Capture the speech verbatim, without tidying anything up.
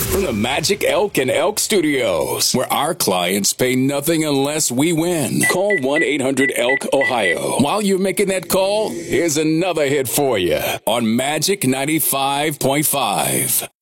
From the Magic Elk and Elk Studios, where our clients pay nothing unless we win. Call one eight hundred elk ohio. While you're making that call, here's another hit for you on Magic ninety-five point five.